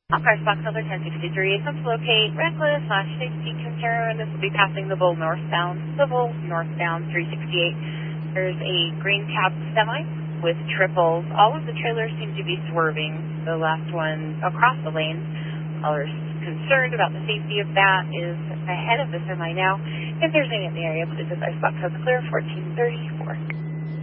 Car Fox number 1063, attempt to locate reckless / safety concern. This will be passing the Bull northbound, Civil northbound 368. There's a green cab semi with triples. All of the trailers seem to be swerving. The last one across the lane. Caller's concerned about the safety of that, is ahead of the semi now. If there's any in the area, please advise Fox has a clear 1434.